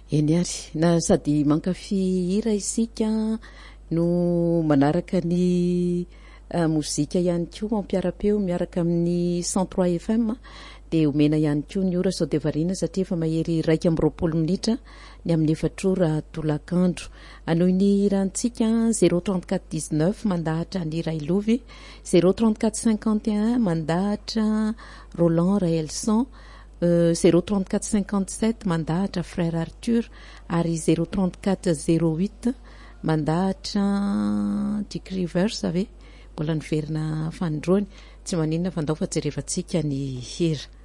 eny ary na sady mankafy hira isika no manaraka ny mozika ihany koa mampiara-peo miaraka amin'ny 103 FM de omena ihany koa ny ora sao de varina satria efa mahery 2 minitra ny amin'ny 4 ora tolakandro anoy ny irantsika 03419 mandahatra ny Railovy 03451 mandahatra Roland Raelson 03457 mandahatra Frère Arthur ary 03408 mandahatra Dick Rivers ave mbola niverina fanindroany tsy maninona fa ndao fa jerevantsika ny hira